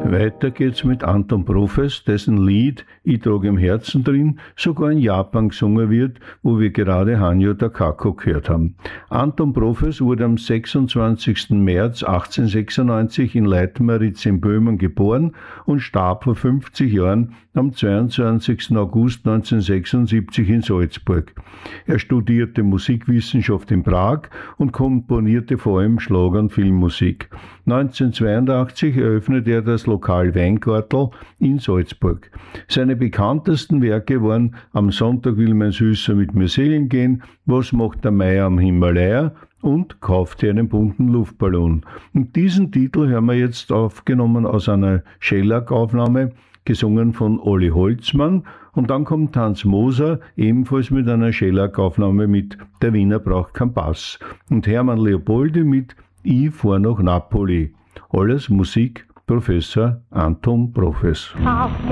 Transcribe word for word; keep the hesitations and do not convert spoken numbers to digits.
Weiter geht's mit Anton Profes, dessen Lied "Ich trage im Herzen" drin sogar in Japan gesungen wird, wo wir gerade Hanyo Takako gehört haben. Anton Profes wurde am sechsundzwanzigsten März achtzehnhundertsechsundneunzig in Leitmeritz in Böhmen geboren und starb vor fünfzig Jahren am zweiundzwanzigsten August neunzehnhundertsechsundsiebzig in Salzburg. Er studierte Musikwissenschaft in Prag und komponierte vor allem Schlager- und Filmmusik. neunzehnhundertzweiundachtzig eröffnete er das Lokal Weingartel in Salzburg. Seine bekanntesten Werke waren "Am Sonntag will mein Süßer mit mir segeln gehen", "Was macht der Meier am Himalaya" und "Kauft ihr einen bunten Luftballon". Und diesen Titel hören wir jetzt aufgenommen aus einer Schellack-Aufnahme, gesungen von Olli Holzmann, und dann kommt Hans Moser, ebenfalls mit einer Schellack-Aufnahme mit "Der Wiener braucht keinen Pass", und Hermann Leopoldi mit "Ich fahr nach Napoli". Alles Musik Professor Anton Profes.